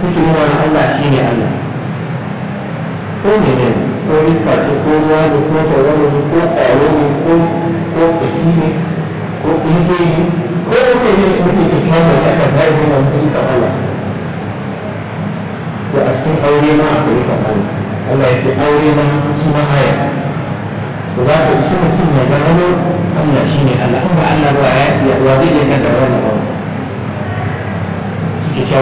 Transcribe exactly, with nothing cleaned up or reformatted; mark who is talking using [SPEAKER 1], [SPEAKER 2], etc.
[SPEAKER 1] suke nuna Allah shi ne Allah ko ne ne ko iska ce ko ruwa ne ko tauraro ne ko ƙwaro ne ko ko ƙashi ne ko ƙunge ne ko ne ne mutum ke kyawar da aka zai nuna mutum ka Allah to a cikin aure ma akwai ka Allah Allah ya ce aure ma shi ma haya to za ka ishi mutum ya gano Allah shi ne Allah in ba Allah ba ya wa zai iya kaddara wannan aure ke cewa